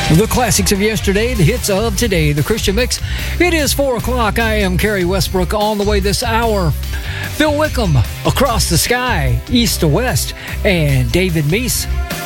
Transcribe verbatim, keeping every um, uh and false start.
The classics of yesterday, the hits of today, the Christian Mix. It is four o'clock. I am Kerry Westbrook on the way this hour. Phil Wickham, Across the Sky, East to West, and David Meese,